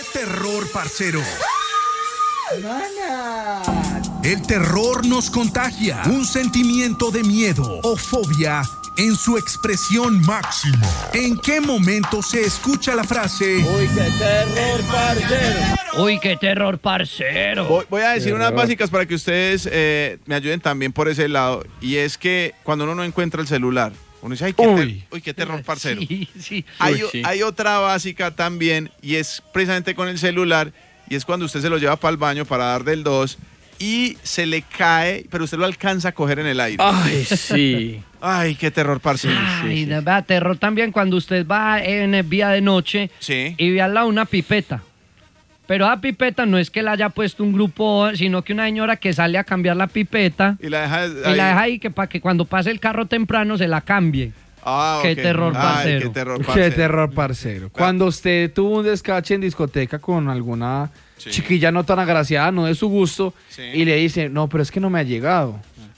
terror, parcero! ¡Mana! El terror nos contagia. Un sentimiento de miedo o fobia en su expresión máxima. ¿En qué momento se escucha la frase ¡Uy, qué terror, parcero! ¡Uy, qué terror, parcero! Voy a decir unas básicas para que ustedes me ayuden también por ese lado. Y es que cuando uno no encuentra el celular, uno dice, ¡ay, qué terror, parcero! Sí. Hay otra básica también, y es precisamente con el celular, y es cuando usted se lo lleva para el baño para dar del 2 y se le cae, pero usted lo alcanza a coger en el aire. Ay, sí. Ay, qué terror, parcero. Ay, da terror también cuando usted va en vía de noche y ve al lado una pipeta. Pero la pipeta no es que la haya puesto un grupo, sino que una señora que sale a cambiar la pipeta y la deja ahí que para que cuando pase el carro temprano se la cambie. Qué terror, parcero. Ay, qué terror, parcero. Qué terror, parcero. Cuando usted tuvo un descache en discoteca con alguna chiquilla no tan agraciada, no de su gusto, y le dice, no, pero es que no me ha llegado.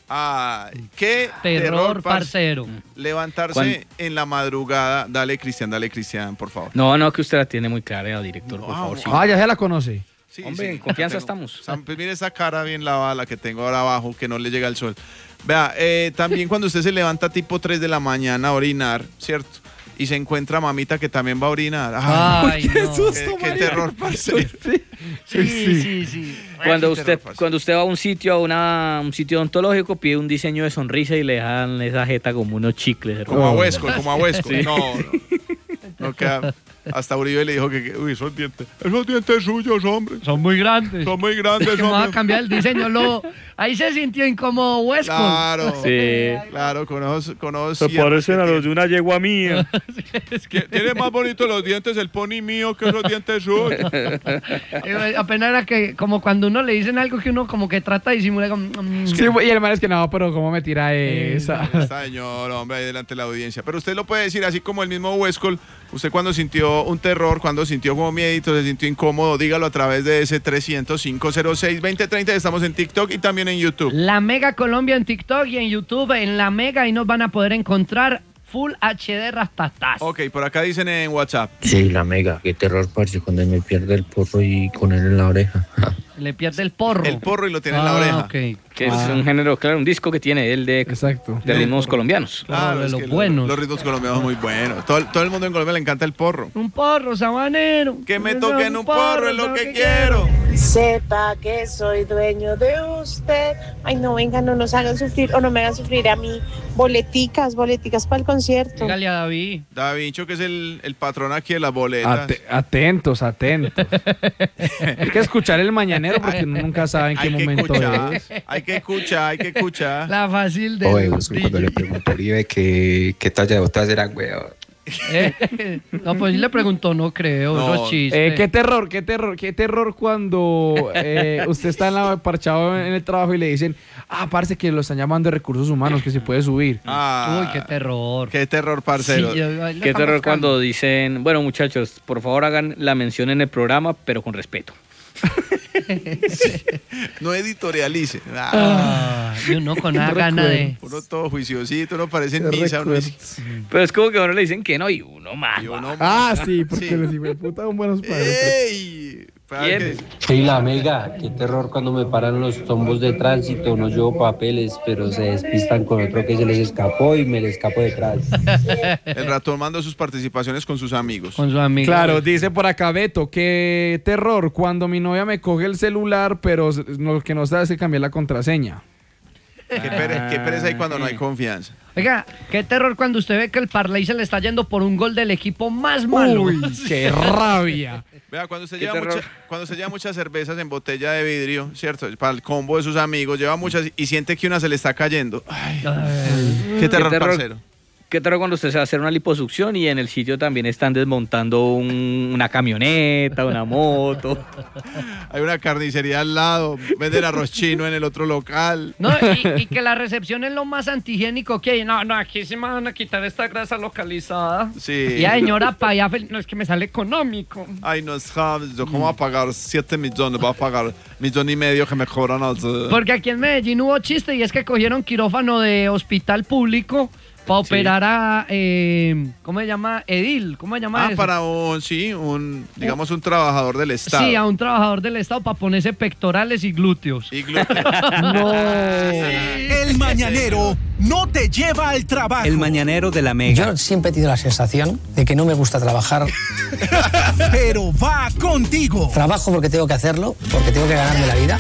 Qué terror, parcero. Levantarse en la madrugada. Dale, Cristian, por favor. No, que usted la tiene muy clara, director, por favor. Sí. Ya se la conoce. Sí, hombre, en confianza estamos. Pues mire esa cara bien lavada, la que tengo ahora abajo, que no le llega el sol. Vea, también cuando usted se levanta tipo 3 de la mañana a orinar, ¿cierto? Y se encuentra mamita que también va a orinar. Ay, qué no. susto, qué terror, parcero. Sí. Cuando usted va a un sitio, un sitio odontológico, pide un diseño de sonrisa y le dejan esa jeta como unos chicles. Como a Huesco. Sí. No queda. Hasta Uribe le dijo que uy, esos dientes suyos, hombre. Son muy grandes. hombre. Vamos a cambiar el diseño. Ahí se sintió incómodo Huesco. Claro. Sí. Claro, con ojos Se parecen a los de una yegua mía. Tiene más bonitos los dientes el pony mío que los dientes suyos. Apenas era que, como cuando uno le dicen algo que uno como que trata de disimular. Sí, y el man es que no, pero ¿cómo me tira esa? Está señor, hombre, ahí delante de la audiencia. Pero usted lo puede decir así como el mismo Huesco. Usted cuando sintió un terror, cuando sintió como miedito, se sintió incómodo, dígalo a través de ese 300-506-2030. Estamos en TikTok y también en YouTube. La Mega Colombia en TikTok y en YouTube. En La Mega y nos van a poder encontrar Full HD Rastataz. Ok, por acá dicen en WhatsApp. Sí, La Mega, qué terror, parce, cuando me pierde el porro y con él en la oreja. Le pierde el porro. El porro y lo tiene en la oreja. Okay. Que es un género, claro, un disco que tiene él de ritmos colombianos. Claro, de es los que buenos. Los ritmos colombianos son muy buenos. Todo el mundo en Colombia le encanta el porro. Un porro sabanero. Que me toquen un porro es lo que quiero. Sepa que soy dueño de usted. Ay, no, venga, no nos hagan sufrir o no me hagan sufrir a mí. Boleticas para el concierto. Dígale a David. Davincho, que es el patrón aquí de las boletas. Atentos. Hay que escuchar el mañanero porque uno nunca sabe en qué momento es. Hay que escuchar. La fácil de... Oye, cuando le pregunté a Uribe qué talla de botas eran, weón. No, pues sí le preguntó, no creo, No. eso es chiste. Qué terror cuando usted está parchado en el trabajo y le dicen, parce, que lo están llamando de recursos humanos, que se puede subir. Uy, qué terror. Qué terror, parcero. Sí, Qué terror cuando dicen, bueno, muchachos, por favor hagan la mención en el programa, pero con respeto. No editorialice. Y uno con una gana de... Uno todo juiciosito, uno parece en misa. Pero es como que a uno le dicen que no y uno más. Sí, porque los hijueputas son buenos padres. ¡Ey! Sí, La Mega, qué terror cuando me paran los tombos de tránsito, no llevo papeles, pero se despistan con otro que se les escapó y me le escapo detrás. El ratón manda sus participaciones con sus amigos. Claro, dice por acá Beto, qué terror cuando mi novia me coge el celular, pero lo que no sabe es que cambié la contraseña. Qué pereza ahí cuando no hay confianza. Oiga, qué terror cuando usted ve que el Parley se le está yendo por un gol del equipo más malo. Uy, qué rabia. Vea, cuando se lleva muchas cervezas en botella de vidrio, ¿cierto? Para el combo de sus amigos, lleva muchas y siente que una se le está cayendo. Ay. Qué terror, parcero. Qué terror cuando usted se va a hacer una liposucción y en el sitio también están desmontando una camioneta, una moto. Hay una carnicería al lado, venden arroz chino en el otro local. No, y que la recepción es lo más antihigiénico que hay. No, aquí se me van a quitar esta grasa localizada. Sí. Y la señora para allá, no, es que me sale económico. Ay, no sabes, yo cómo voy a pagar 7 millones, voy a pagar 1,5 millones que me cobran. Porque aquí en Medellín hubo chiste y es que cogieron quirófano de hospital público para operar a, ¿cómo se llama? Edil, ¿cómo se llama eso? Para digamos un trabajador del Estado. Sí, a un trabajador del Estado para ponerse pectorales y glúteos. No. El mañanero no te lleva al trabajo. El mañanero de la Mega. Yo siempre he tenido la sensación de que no me gusta trabajar. Pero va contigo. Trabajo porque tengo que hacerlo, porque tengo que ganarme la vida.